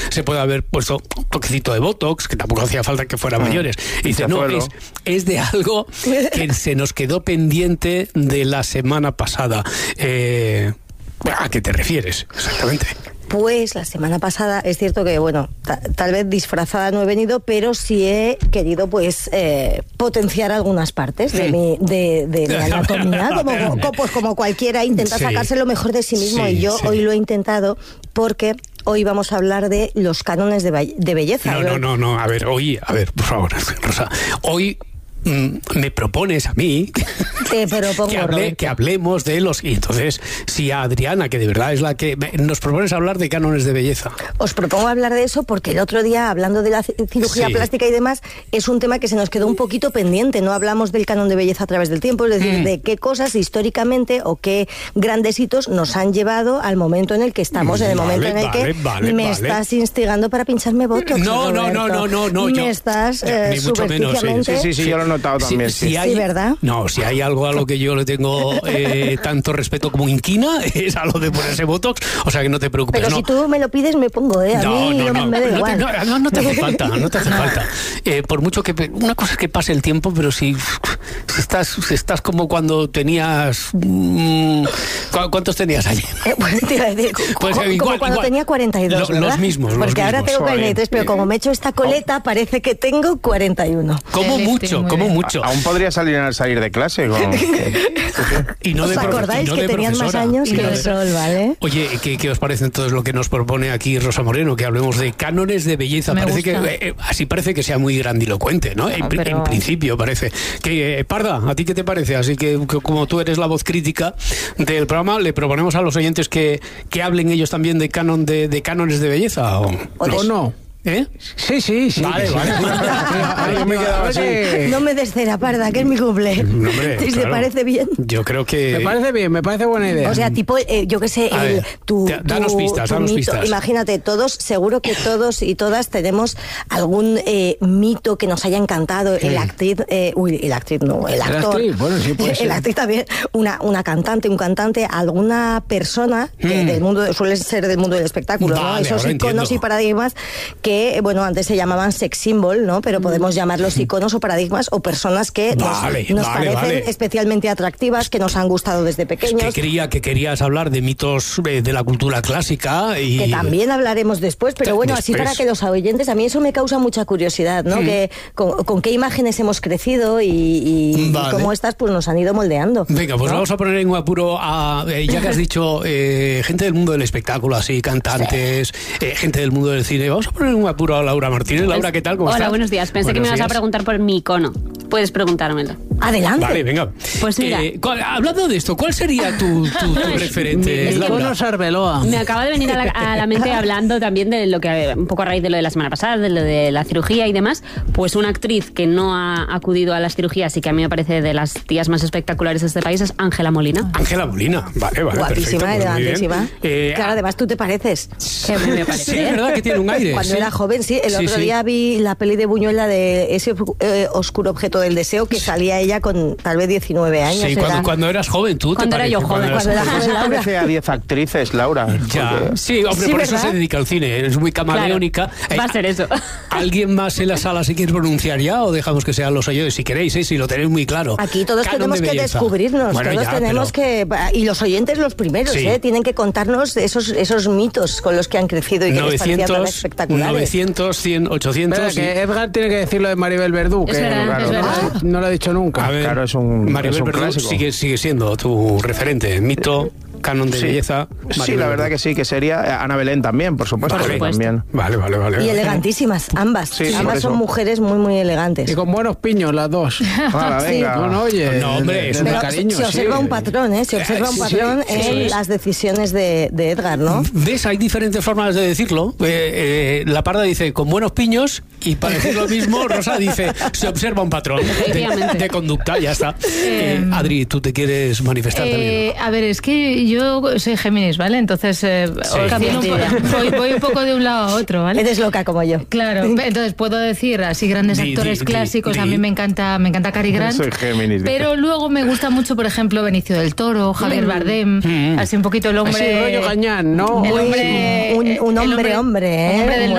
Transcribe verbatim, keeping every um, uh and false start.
se puede haber puesto un toquecito de Botox, que tampoco hacía falta que fueran mayores. Y dice, no, es, es de algo que se nos quedó pendiente de la semana pasada. Eh, ¿A qué te refieres exactamente? Pues la semana pasada es cierto que, bueno, ta- tal vez disfrazada no he venido, pero sí he querido, pues, eh, potenciar algunas partes de mi, de, de mi anatomía, como, como, pues, como cualquiera intenta Sí. sacarse lo mejor de sí mismo, Sí, y yo sí. hoy lo he intentado porque hoy vamos a hablar de los cánones de, be- de belleza. No, no, no, no, a ver, hoy, a ver, por favor, Rosa, hoy mm, me propones a mí Te propongo, que, hable, Roberto. que hablemos de los... Y entonces, si a Adriana, que de verdad es la que... Nos propones hablar de cánones de belleza. Os propongo hablar de eso porque el otro día, hablando de la ci- cirugía Sí. plástica y demás, es un tema que se nos quedó un poquito pendiente. No hablamos del canon de belleza a través del tiempo, es decir, Mm. de qué cosas históricamente o qué grandes hitos nos han llevado al momento en el que estamos, en el Vale, momento en el vale, que vale, me vale. estás instigando para pincharme botox. No, no, no, no, no, no, Me yo- estás Ni eh, mucho menos, sí. superficialmente- Sí, sí, sí, yo lo he notado también. Si, sí. si hay, Sí, ¿verdad? No, si hay algo a lo que yo le tengo eh, tanto respeto como inquina, es a lo de ponerse Botox, o sea que no te preocupes. Pero no. si tú me lo pides, me pongo, ¿eh? A No, mí no, no, me da no, igual. te, no, no, no te hace falta, no te hace falta. Eh, por mucho que... pe- Una cosa es que pase el tiempo, pero si, si, estás, si estás como cuando tenías... mm, ¿cu- ¿Cuántos tenías ayer? Eh, bueno, te iba a decir, Pues, como, eh, igual, como cuando igual. tenía cuarenta y dos, Lo- ¿verdad? los mismos, los Porque ahora mismos. tengo cuarenta y tres, pero como me he hecho esta coleta, parece que tengo cuarenta y uno. Como Celeste, mucho, muy como bien. mucho. Aún podría salir al salir de clase. Con... Y no ¿Os de profe- acordáis y no que de tenían más profesora. años Y que no el de- sol, ¿vale? Oye, ¿qué, ¿qué os parece entonces lo que nos propone aquí Rosa Moreno? Que hablemos de cánones de belleza. Me Parece gusta. que eh, eh, así parece que sea muy grandilocuente, ¿no? En, pri- pero- en principio parece. Que eh, Parda, ¿a ti qué te parece? Así que, que como tú eres la voz crítica del programa, le proponemos a los oyentes que, que hablen ellos también de canon de, de cánones de belleza. ¿O, O de- ¿O no? ¿Eh? Sí, sí, sí. Vale, que sí. vale. Ay, yo me he quedado así. Oye, No me des cera, Parda, que es mi cumple. No, hombre, ¿Te claro. parece bien? Yo creo que... Me parece bien, me parece buena idea. O sea, tipo, eh, yo qué sé, A el, ver, tu, te- danos tu- pistas, tu danos mito. pistas. Imagínate, todos, seguro que todos y todas tenemos algún eh, mito que nos haya encantado. El actriz, eh, uy, el actriz no, el actor. actriz, bueno, sí puede El ser. actriz también, una, una cantante, un cantante, alguna persona que Mm. del mundo, suele ser del mundo del espectáculo, ¿no? Vale, Esos ahora iconos entiendo. y paradigmas que, eh, bueno, antes se llamaban sex symbol, ¿no? Pero podemos llamarlos iconos o paradigmas o personas que nos, Vale, nos vale, parecen vale. especialmente atractivas, que nos han gustado desde Que pequeños. creía que querías hablar de mitos eh, de la cultura clásica y... Que también hablaremos después, pero bueno, así Después. para que los oyentes, a mí eso me causa mucha curiosidad, ¿no? Que, con, con qué imágenes hemos crecido y, y- Vale. y cómo estas pues nos han ido moldeando. Venga, pues ¿no? vamos a poner en un apuro a, eh, ya que has dicho, eh, gente del mundo del espectáculo, así, cantantes, eh, gente del mundo del cine. Vamos a poner en un apuro a Laura Martínez. Laura, ¿qué tal? ¿Cómo Hola, estás? buenos días. Pensé que me Buenos ibas a días. preguntar por mi icono. Puedes preguntármelo. Adelante. Vale, venga. Pues mira. Eh, ¿cuál- hablando de esto, ¿cuál sería tu, tu, tu referente, es que- Laura? Icono Sarbeloa. Me acaba de venir a la, a la mente hablando también de lo que, un poco a raíz de lo de la semana pasada, de lo de la cirugía y demás, pues una actriz que no ha acudido a las cirugías y que a mí me parece de las tías más espectaculares de este país es Ángela Molina. Ángela Molina. Vale, vale, Guapísima, perfecto, pues muy bien. elegantísima. Eh, Claro, además tú te pareces. Que me parece. Sí, es verdad que tiene un aire. Cuando sí. era joven, sí. El Sí, otro sí. día vi la peli de Buñuel, la de ese eh, oscuro objeto del deseo, que salía ella con tal vez diecinueve años. Sí, era- cuando, cuando eras joven, tú Cuando te era yo parece, joven, eras cuando era joven. Se Laura. parece a diez actrices, Laura. Ya, porque- sí, hombre, Sí, por eso ¿verdad? se dedica al cine, es muy camaleónica. Va a ser eso. ¿Alguien más en la sala se quiere pronunciar ya o dejamos que sean los oyentes? Si queréis, ¿eh? Si lo tenéis muy claro. Aquí todos Canon tenemos de que belleza. descubrirnos, Bueno, todos ya, tenemos pero que... Y los oyentes los primeros, Sí. ¿eh? Tienen que contarnos esos, esos mitos con los que han crecido y que les parecían tan novecientos, espectaculares. novecientos, cien, ochocientos... Espera, que Edgar tiene que decir lo de Maribel Verdú, Es que verdad, claro, es no, verdad. lo- no lo ha dicho nunca. A ver, Claro, es un- Maribel es un Verdú clásico. sigue, sigue siendo tu referente, mito, canon de Sí. belleza. Sí, Maribel la verdad Verdú. que sí, que sería eh, Ana Belén también, por supuesto. Vale. que también. Vale, vale, vale. Y vale. elegantísimas, ambas. Sí, sí, por ambas son eso. mujeres muy, muy elegantes. Y con buenos piños las dos. Hala, Sí. venga. No, no, oye. No, hombre, de- es de una- Pero cariño, se observa sí. un patrón, ¿eh? Se observa un Sí, patrón sí, eso en es. las decisiones de, de Edgar, ¿no? ¿Ves? Hay diferentes formas de decirlo. Eh, eh, la Parda dice con buenos piños y para decir lo mismo, Rosa dice se observa un patrón de, Efectivamente. de conducta, ya está. Eh, Adri, ¿tú te quieres manifestar Eh, también? a ver, es que yo soy Géminis, ¿vale? Entonces eh, Sí. camino un po- voy, voy un poco de un lado a otro, ¿vale? Eres loca como yo. Claro, entonces puedo decir así grandes Di, actores di, di, clásicos, a di. mí me encanta, me encanta Cary Grant. Soy Géminis, dice. Pero luego me gusta mucho, por ejemplo, Benicio del Toro, Javier Bardem, así un poquito el hombre. Así, rollo Gañán, ¿no? El Muy- hombre, un, un el hombre, hombre, ¿eh? un hombre del